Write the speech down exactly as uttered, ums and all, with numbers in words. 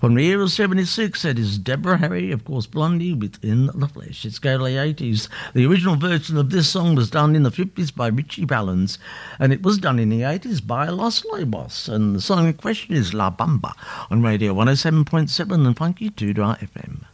From the year of seventy-six, it is Deborah Harry, of course, Blondie, with In the Flesh. It's go to the eighties. The original version of this song was done in the fifties by Richie Valens, and it was done in the eighties by Los Lobos. And the song in question is La Bamba on Radio one oh seven point seven and Funky two F M.